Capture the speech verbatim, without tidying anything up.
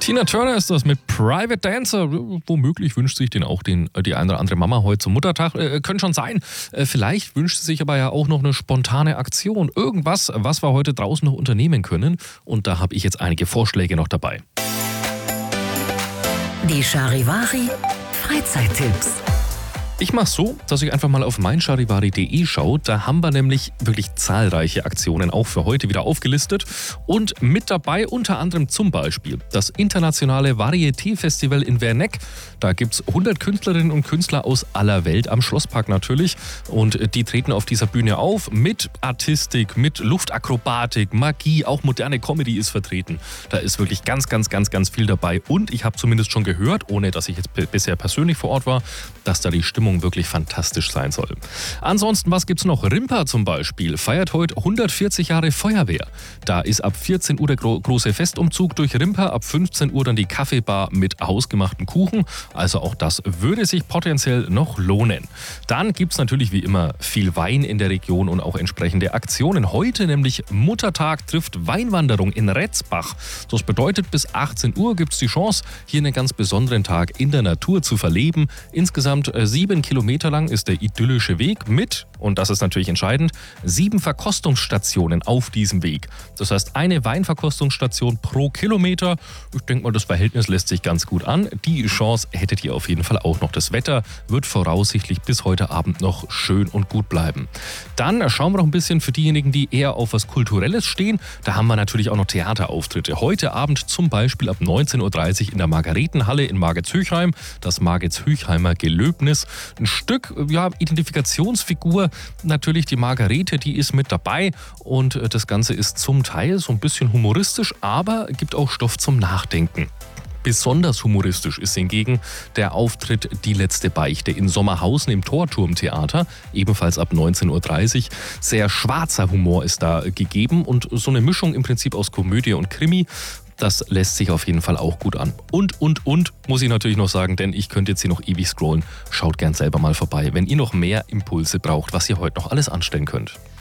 Tina Turner ist das mit Private Dancer. Womöglich wünscht sich den auch den, die eine oder andere Mama heute zum Muttertag. Äh, könnte schon sein. Äh, vielleicht wünscht sie sich aber ja auch noch eine spontane Aktion. Irgendwas, was wir heute draußen noch unternehmen können. Und da habe ich jetzt einige Vorschläge noch dabei. Die Charivari Freizeittipps. Ich mache so, dass ich einfach mal auf mein charivari punkt de schaue. Da haben wir nämlich wirklich zahlreiche Aktionen auch für heute wieder aufgelistet. Und mit dabei unter anderem zum Beispiel das internationale Varieté-Festival in Werneck. Da gibt es hundert Künstlerinnen und Künstler aus aller Welt am Schlosspark natürlich. Und die treten auf dieser Bühne auf mit Artistik, mit Luftakrobatik, Magie, auch moderne Comedy ist vertreten. Da ist wirklich ganz, ganz, ganz, ganz viel dabei. Und ich habe zumindest schon gehört, ohne dass ich jetzt p- bisher persönlich vor Ort war, dass da die Stimmung wirklich fantastisch sein soll. Ansonsten, was gibt's noch? Rimpa zum Beispiel feiert heute hundertvierzig Jahre Feuerwehr. Da ist ab vierzehn Uhr der gro- große Festumzug durch Rimpa, ab fünfzehn Uhr dann die Kaffeebar mit hausgemachten Kuchen. Also auch das würde sich potenziell noch lohnen. Dann gibt's natürlich wie immer viel Wein in der Region und auch entsprechende Aktionen. Heute nämlich Muttertag trifft Weinwanderung in Retzbach. Das bedeutet, bis achtzehn Uhr gibt's die Chance, hier einen ganz besonderen Tag in der Natur zu verleben. Insgesamt äh, sieben Kilometer lang ist der idyllische Weg mit, und das ist natürlich entscheidend, sieben Verkostungsstationen auf diesem Weg. Das heißt, eine Weinverkostungsstation pro Kilometer. Ich denke mal, das Verhältnis lässt sich ganz gut an. Die Chance hättet ihr auf jeden Fall auch noch. Das Wetter wird voraussichtlich bis heute Abend noch schön und gut bleiben. Dann schauen wir noch ein bisschen für diejenigen, die eher auf was Kulturelles stehen. Da haben wir natürlich auch noch Theaterauftritte. Heute Abend zum Beispiel ab neunzehn Uhr dreißig in der Margaretenhalle in Margetshöchheim. Das Margetshöchheimer Gelöbnis. Ein Stück, ja, Identifikationsfigur, natürlich die Margarete, die ist mit dabei und das Ganze ist zum Teil so ein bisschen humoristisch, aber gibt auch Stoff zum Nachdenken. Besonders humoristisch ist hingegen der Auftritt Die letzte Beichte in Sommerhausen im Torturmtheater, ebenfalls ab neunzehn Uhr dreißig. Sehr schwarzer Humor ist da gegeben und so eine Mischung im Prinzip aus Komödie und Krimi. Das lässt sich auf jeden Fall auch gut an. Und, und, und, muss ich natürlich noch sagen, denn ich könnte jetzt hier noch ewig scrollen. Schaut gern selber mal vorbei, wenn ihr noch mehr Impulse braucht, was ihr heute noch alles anstellen könnt.